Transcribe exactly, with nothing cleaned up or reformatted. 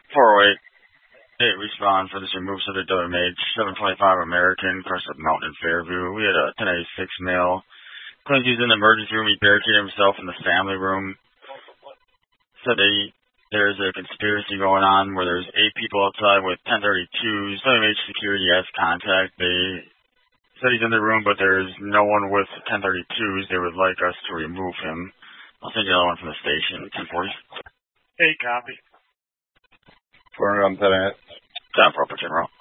four oh eight. Eight respond for this remove subject W M H, seven twenty-five American, Crescent Mountain in Fairview. We had a ten eighty-six male. Claims he's in the emergency room. He barricaded himself in the family room. Said they, there's a conspiracy going on where there's eight people outside with ten thirty-twos. W M H security has contact. They said he's in the room, but there's no one with ten thirty-twos. They would like us to remove him. I'll send you another one from the station. ten forty. Hey, copy. Four on ten eight. Time for Upper General.